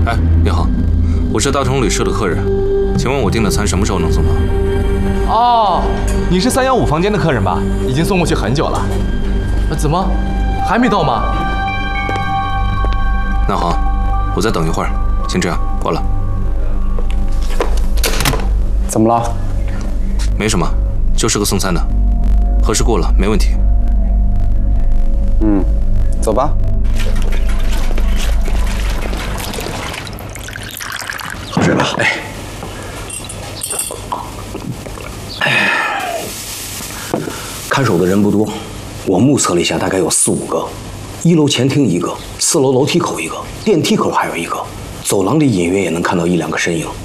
哎，你好，我是大同旅社的客人，请问我订的餐什么时候能送到？ 哦，你是315房间的客人吧？已经送过去很久了。怎么，还没到吗？ 那好，我再等一会儿。先这样，挂了。 怎么了？ 没什么，就是个送餐的，核实过了，没问题。 走吧。喝水吧。看守的人不多，我目测了一下，大概有4、5个。1楼前厅1个，4楼楼梯口1个，电梯口还有1个，走廊里隐约也能看到1、2个身影。